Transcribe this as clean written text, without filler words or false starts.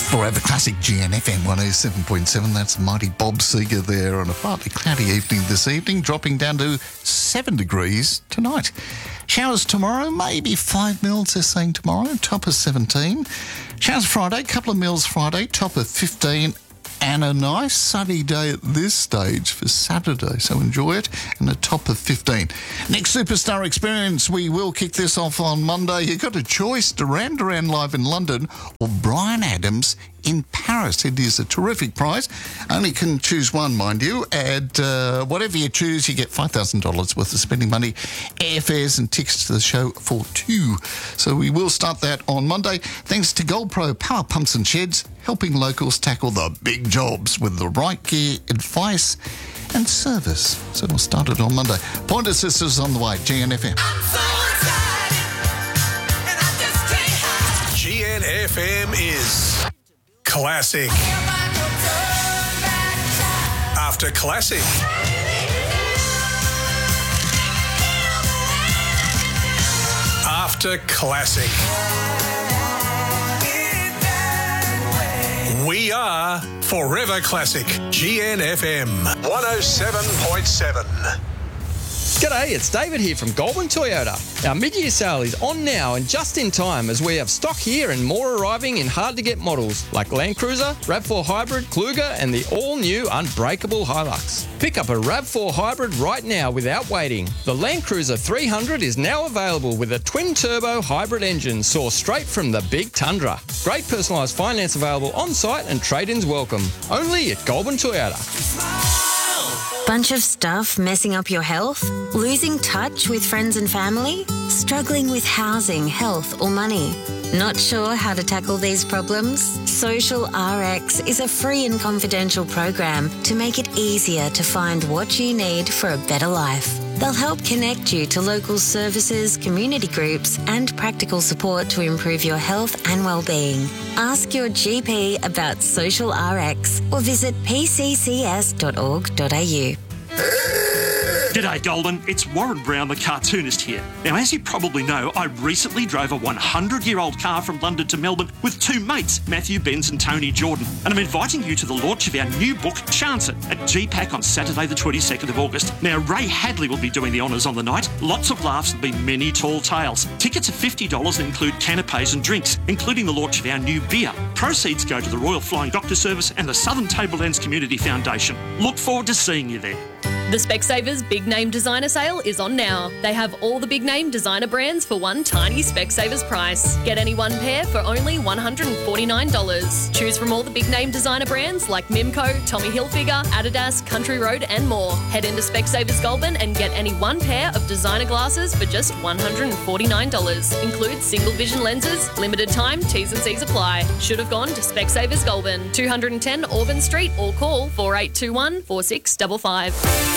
Forever Classic GNFM 107.7. That's mighty Bob Seger there on a partly cloudy evening this evening, dropping down to 7 degrees tonight. Showers tomorrow, maybe 5 mils, they're saying tomorrow, top of 17. Showers Friday, couple of mils Friday, top of 15. And a nice sunny day at this stage for Saturday, so enjoy it, and a top of 15. Next Superstar Experience, we will kick this off on Monday. You've got a choice, Duran Duran live in London or Bryan Adams in Paris. It is a terrific prize. Only can choose one, mind you, and whatever you choose, you get $5,000 worth of spending money, airfares and tickets to the show for 2. So we will start that on Monday. Thanks to Gold Pro Power Pumps and Sheds, helping locals tackle the big jobs with the right gear, advice and service. So we'll start it on Monday. Pointer Sisters on the way, GNFM. I'm so excited, and I just can't hide. GNFM is classic after classic. After classic. We are Forever Classic. GNFM 107.7. G'day, it's David here from Goulburn Toyota. Our mid-year sale is on now and just in time as we have stock here and more arriving in hard-to-get models like Land Cruiser, RAV4 Hybrid, Kluger and the all-new Unbreakable Hilux. Pick up a RAV4 Hybrid right now without waiting. The Land Cruiser 300 is now available with a twin-turbo hybrid engine sourced straight from the Big Tundra. Great personalised finance available on-site and trade-ins welcome. Only at Goulburn Toyota. Bunch of stuff messing up your health? Losing touch with friends and family? Struggling with housing, health or money? Not sure how to tackle these problems? Social RX is a free and confidential program to make it easier to find what you need for a better life. They'll help connect you to local services, community groups and practical support to improve your health and well-being. Ask your GP about Social RX or visit pccs.org.au. G'day Goulburn, it's Warren Brown, the cartoonist here. Now, as you probably know, I recently drove a 100-year-old car from London to Melbourne with 2 mates, Matthew Benz and Tony Jordan. And I'm inviting you to the launch of our new book, Chance It, at GPAC on Saturday the 22nd of August. Now, Ray Hadley will be doing the honours on the night. Lots of laughs and be many tall tales. Tickets are $50 and include canapes and drinks, including the launch of our new beer. Proceeds go to the Royal Flying Doctor Service and the Southern Tablelands Community Foundation. Look forward to seeing you there. The Specsavers Big Name Designer Sale is on now. They have all the big name designer brands for one tiny Specsavers price. Get any one pair for only $149. Choose from all the big name designer brands like Mimco, Tommy Hilfiger, Adidas, Country Road and more. Head into Specsavers Goulburn and get any one pair of designer glasses for just $149. Includes single vision lenses, limited time, T's and C's apply. Should have gone to Specsavers Goulburn, 210 Auburn Street or call 4821 4655.